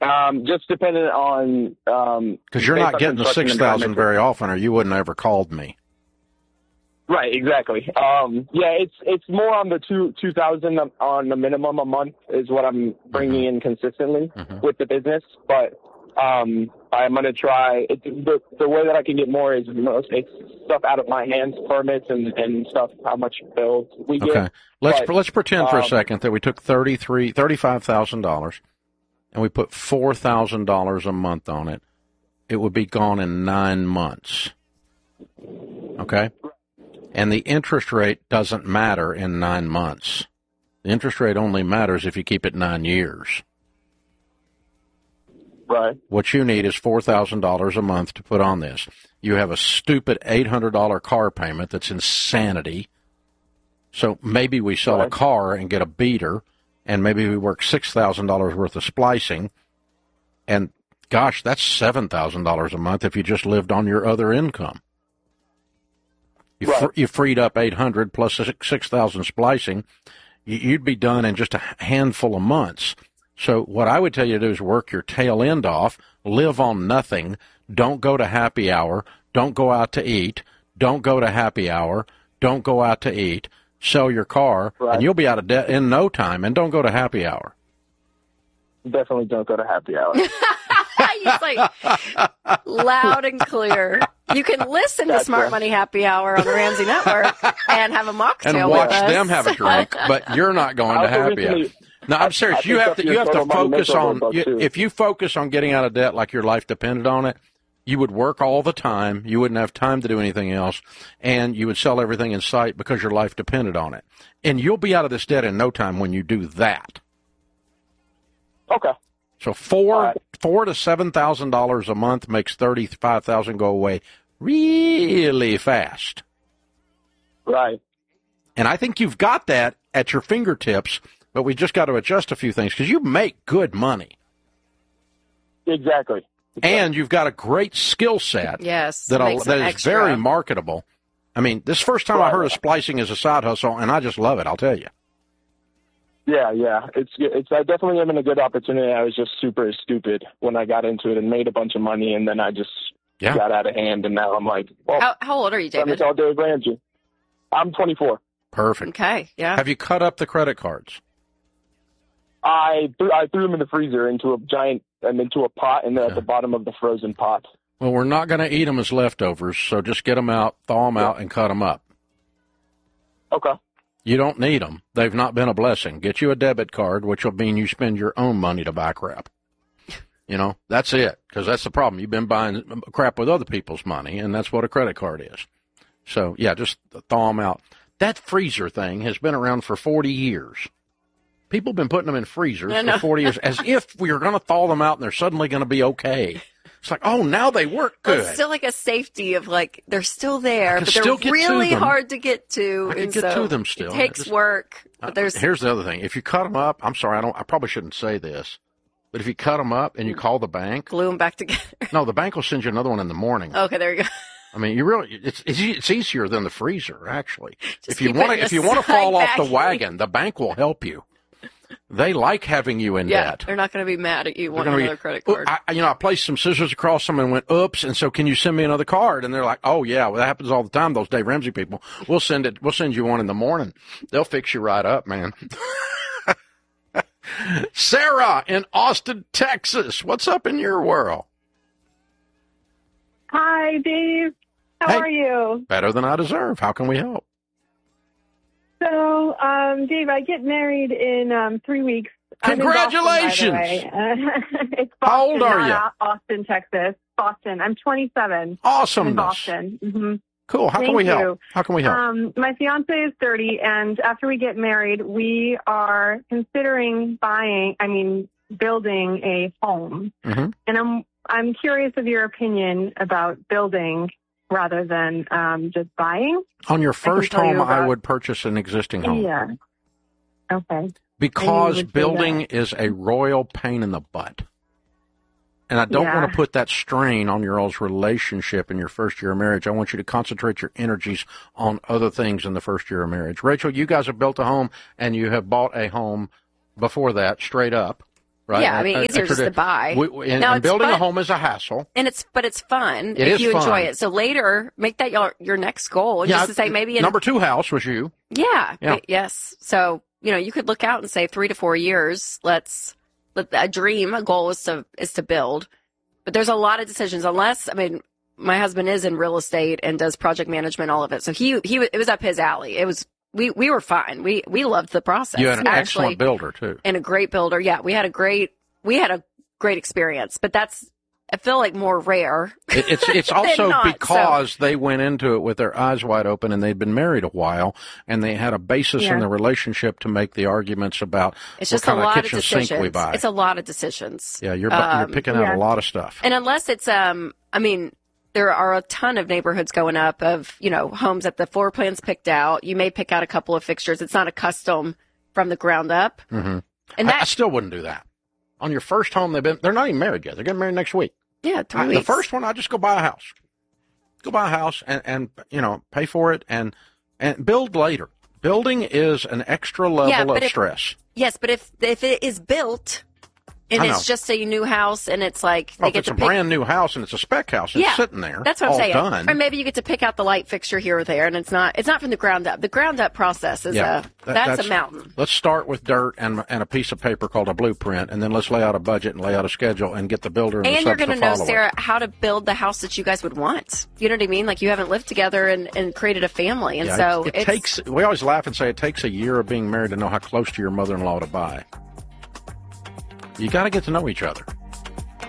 Just dependent on because you're not getting the 6,000 very often, or you wouldn't have ever called me. Right, exactly. It's more on the 2,000 on the minimum a month is what I'm bringing in consistently with the business. But I'm gonna try. The way that I can get more is it's stuff out of my hands, permits and stuff. How much bills we get. Okay, let's pretend for a second that we took $35,000 and we put $4,000 a month on it. It would be gone in 9 months. Okay. And the interest rate doesn't matter in 9 months. The interest rate only matters if you keep it 9 years. Right. What you need is $4,000 a month to put on this. You have a stupid $800 car payment that's insanity. So maybe we sell a car and get a beater, and maybe we work $6,000 worth of splicing. And, gosh, that's $7,000 a month if you just lived on your other income. You freed up $800 plus 6,000 splicing. You'd be done in just a handful of months. So what I would tell you to do is work your tail end off, live on nothing, don't go to happy hour, don't go out to eat, don't go to happy hour, don't go out to eat, sell your car, and you'll be out of debt in no time, and don't go to happy hour. Definitely don't go to happy hour. He's like loud and clear. You can listen to Smart Money Happy Hour on the Ramsey Network and have a mocktail and watch them have a drink, but you're not going to happy hour. No, I'm serious. You have to focus on if you focus on getting out of debt like your life depended on it, you would work all the time. You wouldn't have time to do anything else, and you would sell everything in sight because your life depended on it. And you'll be out of this debt in no time when you do that. Okay. So $4,000 to $7,000 a month makes $35,000 go away really fast. Right. And I think you've got that at your fingertips, but we just got to adjust a few things because you make good money. Exactly. And you've got a great skill set. Yes. That is very marketable. I mean, this first time I heard of splicing as a side hustle, and I just love it, I'll tell you. Yeah. I definitely am in a good opportunity. I was just super stupid when I got into it and made a bunch of money, and then I just got out of hand, and now I'm like, well, how old are you, David? Tell Dave Ramsey. I'm 24. Perfect. Okay, yeah. Have you cut up the credit cards? I threw them in the freezer into a pot, and they're at the bottom of the frozen pot. Well, we're not going to eat them as leftovers, so just get them out, thaw them out, and cut them up. Okay. You don't need them. They've not been a blessing. Get you a debit card, which will mean you spend your own money to buy crap. You know, that's it, because that's the problem. You've been buying crap with other people's money, and that's what a credit card is. So, yeah, just thaw them out. That freezer thing has been around for 40 years. People have been putting them in freezers for 40 years as if we are going to thaw them out and they're suddenly going to be okay. It's like, oh, now they work good. Well, it's still like a safety of like they're still there, but they're really hard to get to. I can get to them still. It takes work. But here's the other thing. If you cut them up, I'm sorry, I probably shouldn't say this, but if you cut them up and you call the bank. Glue them back together. No, the bank will send you another one in the morning. Okay, there you go. I mean, it's easier than the freezer, actually. If you want to fall off the wagon, the bank will help you. They like having you in debt. They're not going to be mad at you wanting another credit card. I placed some scissors across them and went, oops, and so can you send me another card? And they're like, oh, yeah, well, that happens all the time, those Dave Ramsey people. We'll send you one in the morning. They'll fix you right up, man. Sarah in Austin, Texas. What's up in your world? Hi, Dave. How are you? Better than I deserve. How can we help? So, Dave, I get married in 3 weeks. Congratulations! It's Boston, how old are you? Austin, Texas. Boston. I'm 27. Awesome. In Boston. Mm-hmm. Cool. How can we help? How can we help? My fiance is 30, and after we get married, we are considering building a home. Mm-hmm. And I'm curious of your opinion about building rather than just buying. On your first home, I would purchase an existing home. Yeah. Okay. Because building is a royal pain in the butt. And I don't want to put that strain on your all's relationship in your first year of marriage. I want you to concentrate your energies on other things in the first year of marriage. Rachel, you guys have built a home, and you have bought a home before that, straight up. right? Yeah, I mean, easier just to buy. And building a home is a hassle. But it's fun if you fun. Enjoy it. So later, make that your next goal. Yeah, just to say maybe number 2 house was you. Yeah. Yes. So, you could look out and say 3 to 4 years. A goal is to build. But there's a lot of decisions my husband is in real estate and does project management, all of it. So it was up his alley. It was, we were fine. We loved the process. You had an excellent builder too. And a great builder. Yeah. We had a great experience, but that's, I feel like more rare. It's also because they went into it with their eyes wide open and they'd been married a while and they had a basis in the relationship to make the arguments about it's just what kind a lot of kitchen of sink we buy. It's a lot of decisions. Yeah, you're picking out a lot of stuff. And unless it's, there are a ton of neighborhoods going up of, homes that the floor plan's picked out. You may pick out a couple of fixtures. It's not a custom from the ground up. Mm-hmm. And I still wouldn't do that. On your first home, they're not even married yet. They're getting married next week. Yeah, 3 weeks. The first one, I just go buy a house. Go buy a house and pay for it and build later. Building is an extra level of stress. Yes, but if it is built and it's just a new house and it's like if it's a brand new house and it's a spec house and it's sitting there, that's what I'm saying. Done. Or maybe you get to pick out the light fixture here or there, and it's not from the ground up. The ground up process is that's a mountain. Let's start with dirt and a piece of paper called a blueprint, and then let's lay out a budget and lay out a schedule and get the builder and the subs to follow it. And you're going to know, Sarah, how to build the house that you guys would want. You know what I mean? Like you haven't lived together and created a family, and so it takes. We always laugh and say it takes a year of being married to know how close to your mother-in-law to buy. You got to get to know each other.